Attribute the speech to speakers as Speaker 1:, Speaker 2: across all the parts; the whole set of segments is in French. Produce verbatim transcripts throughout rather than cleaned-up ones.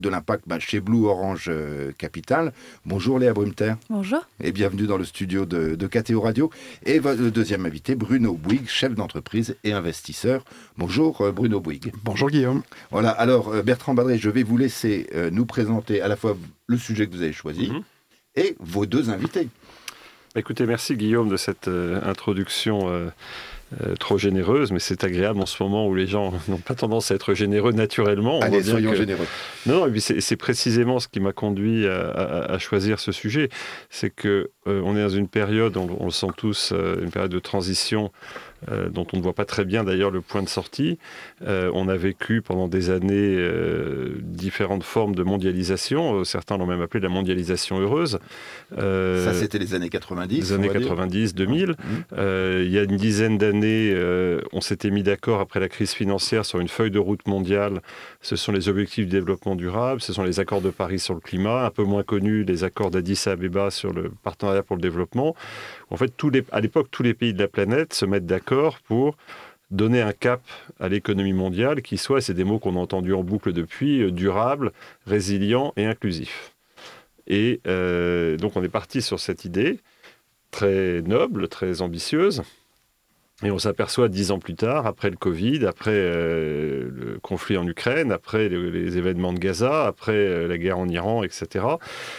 Speaker 1: de l'impact bah, chez Blue Orange euh, Capital. Bonjour Léa Brumter.
Speaker 2: Bonjour.
Speaker 1: Et bienvenue dans le studio de, de K T O Radio. Et votre deuxième invité, Bruno Bouygues, chef d'entreprise et investisseur. Bonjour euh, Bruno Bouygues.
Speaker 3: Bonjour Guillaume.
Speaker 1: Voilà, alors euh, Bertrand Badré, je vais vous laisser euh, nous présenter à la fois le sujet que vous avez choisi mm-hmm. et vos deux invités.
Speaker 4: Écoutez, merci Guillaume de cette euh, introduction euh, euh, trop généreuse, mais c'est agréable en ce moment où les gens n'ont pas tendance à être généreux naturellement. On
Speaker 1: Allez, soyons que... généreux.
Speaker 4: Non, non, c'est, c'est précisément ce qui m'a conduit à, à, à choisir ce sujet. C'est qu'on euh, est dans une période, on, on le sent tous, euh, une période de transition euh, dont on ne voit pas très bien d'ailleurs le point de sortie. Euh, on a vécu pendant des années euh, différentes formes de mondialisation. Certains l'ont même appelé la mondialisation heureuse.
Speaker 1: Euh, Ça, c'était les années quatre-vingt-dix.
Speaker 4: Les années quatre-vingt-dix, deux mille. Mmh. Euh, il y a une dizaine d'années, euh, on s'était mis d'accord après la crise financière sur une feuille de route mondiale. Ce sont les objectifs du développement durable, ce sont les accords de Paris sur le climat, un peu moins connus, les accords d'Addis Abeba sur le partenariat pour le développement. En fait, tous les, à l'époque, tous les pays de la planète se mettent d'accord pour donner un cap à l'économie mondiale qui soit, c'est des mots qu'on a entendus en boucle depuis, durable, résilient et inclusif. Et euh, donc, on est parti sur cette idée très noble, très ambitieuse. Et on s'aperçoit dix ans plus tard, après le Covid, après euh, le conflit en Ukraine, après les, les événements de Gaza, après euh, la guerre en Iran, et cetera,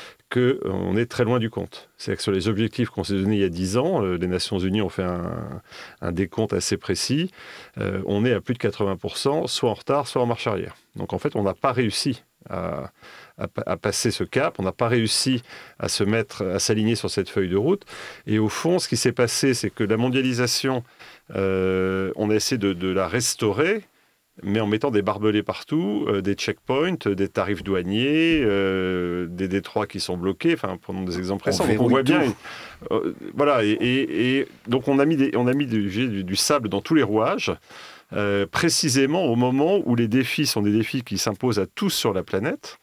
Speaker 4: qu'on est très loin du compte. C'est-à-dire que sur les objectifs qu'on s'est donnés il y a dix ans, euh, les Nations Unies ont fait un, un décompte assez précis, euh, on est à plus de quatre-vingts pour cent, soit en retard, soit en marche arrière. Donc en fait, on n'a pas réussi à, à, à passer ce cap, on n'a pas réussi à se mettre, à s'aligner sur cette feuille de route. Et au fond, ce qui s'est passé, c'est que la mondialisation, euh, on a essayé de, de la restaurer, mais en mettant des barbelés partout, euh, des checkpoints, des tarifs douaniers, euh, des détroits qui sont bloqués, enfin, prenons des exemples récents.
Speaker 1: On,
Speaker 4: donc on voit bien, euh, voilà, et, et, et donc on a mis, des, on a mis du, du, du sable dans tous les rouages, euh, précisément au moment où les défis sont des défis qui s'imposent à tous sur la planète.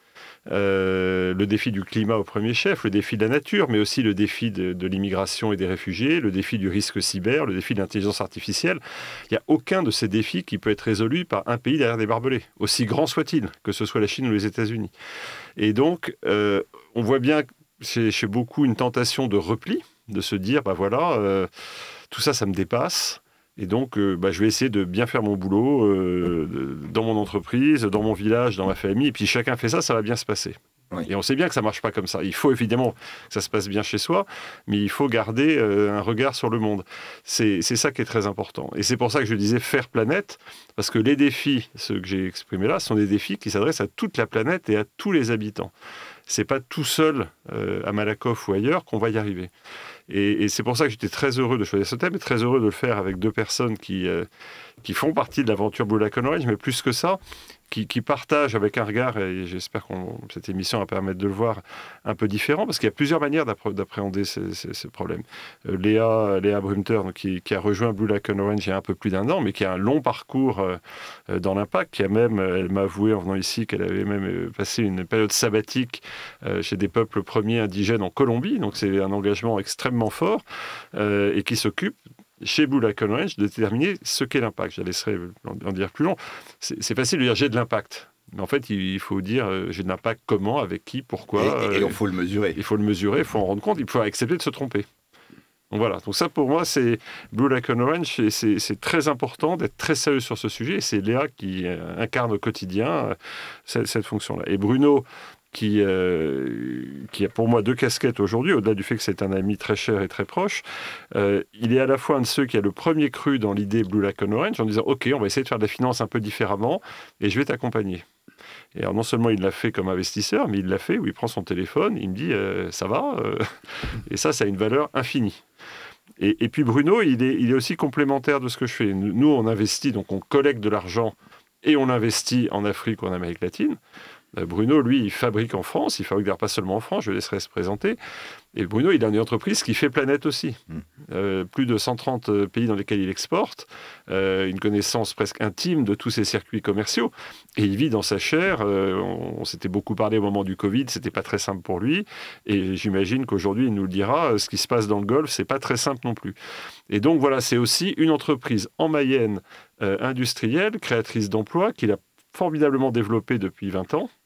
Speaker 4: Euh, le défi du climat au premier chef, le défi de la nature, mais aussi le défi de, de l'immigration et des réfugiés, le défi du risque cyber, le défi de l'intelligence artificielle. Il n'y a aucun de ces défis qui peut être résolu par un pays derrière des barbelés, aussi grand soit-il, que ce soit la Chine ou les États-Unis. Et donc, euh, on voit bien chez, chez beaucoup une tentation de repli, de se dire, bah voilà, euh, tout ça, ça me dépasse. Et donc, euh, bah, je vais essayer de bien faire mon boulot euh, dans mon entreprise, dans mon village, dans ma famille. Et puis, chacun fait ça, ça va bien se passer. Oui. Et on sait bien que ça ne marche pas comme ça. Il faut évidemment que ça se passe bien chez soi, mais il faut garder euh, un regard sur le monde. C'est, c'est ça qui est très important. Et c'est pour ça que je disais faire planète, parce que les défis, ceux que j'ai exprimés là, sont des défis qui s'adressent à toute la planète et à tous les habitants. Ce n'est pas tout seul, euh, à Malakoff ou ailleurs, qu'on va y arriver. Et, et c'est pour ça que j'étais très heureux de choisir ce thème et très heureux de le faire avec deux personnes qui, euh, qui font partie de l'aventure Blue Lagoon Orange, mais plus que ça, qui, qui partagent avec un regard, et j'espère que cette émission va permettre de le voir, un peu différent, parce qu'il y a plusieurs manières d'appré- d'appréhender ces, ces, ces problèmes. Euh, Léa, Léa Brumter, donc, qui, qui a rejoint Blue Lagoon Orange il y a un peu plus d'un an, mais qui a un long parcours euh, dans l'impact, qui a même, elle m'a avoué en venant ici qu'elle avait même passé une période sabbatique euh, chez des peuples premiers indigènes en Colombie, donc c'est un engagement extrêmement fort, euh, et qui s'occupe chez Blue Lagoon Orange de déterminer ce qu'est l'impact. Je laisserai en dire plus long. C'est, c'est facile de dire j'ai de l'impact. Mais en fait, il faut dire euh, j'ai de l'impact comment, avec qui, pourquoi.
Speaker 1: Et il euh, faut le mesurer.
Speaker 4: Il faut le mesurer, il faut en rendre compte, il faut accepter de se tromper. Donc voilà, donc ça pour moi c'est Blue Lagoon Orange, et c'est, c'est très important d'être très sérieux sur ce sujet, et c'est Léa qui euh, incarne au quotidien euh, cette, cette fonction-là. Et Bruno, Qui, euh, qui a pour moi deux casquettes aujourd'hui, au-delà du fait que c'est un ami très cher et très proche. Euh, il est à la fois un de ceux qui a le premier cru dans l'idée Blue Lagoon Orange en disant « Ok, on va essayer de faire de la finance un peu différemment et je vais t'accompagner ». Et alors non seulement il l'a fait comme investisseur, mais il l'a fait où il prend son téléphone, il me dit euh, « Ça va ?» Et ça, ça a une valeur infinie. Et, et puis Bruno, il est, il est aussi complémentaire de ce que je fais. Nous, on investit, donc on collecte de l'argent et on investit en Afrique ou en Amérique latine. Bruno, lui, il fabrique en France, il fabrique d'ailleurs pas seulement en France, je laisserai se présenter. Et Bruno, il a une entreprise qui fait planète aussi. Mmh. Euh, plus de cent trente pays dans lesquels il exporte, euh, une connaissance presque intime de tous ses circuits commerciaux. Et il vit dans sa chair. Euh, on, on s'était beaucoup parlé au moment du Covid, c'était pas très simple pour lui. Et j'imagine qu'aujourd'hui, il nous le dira, ce qui se passe dans le Golfe, c'est pas très simple non plus. Et donc voilà, c'est aussi une entreprise en Mayenne, euh, industrielle, créatrice d'emplois, qu'il a formidablement développé depuis vingt ans.